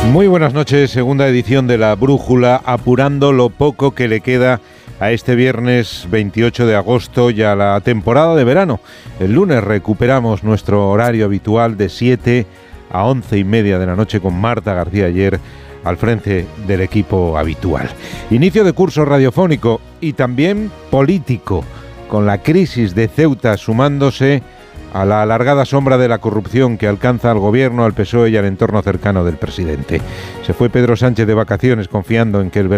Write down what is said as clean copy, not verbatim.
Muy buenas noches, segunda edición de La Brújula, apurando lo poco que le queda a este viernes 28 de agosto y a la temporada de verano. El lunes recuperamos nuestro horario habitual de 7 a 11:30 de la noche con Marta García Aller al frente del equipo habitual. Inicio de curso radiofónico y también político, con la crisis de Ceuta sumándose a la alargada sombra de la corrupción que alcanza al gobierno, al PSOE y al entorno cercano del presidente. Se fue Pedro Sánchez de vacaciones confiando en que el verano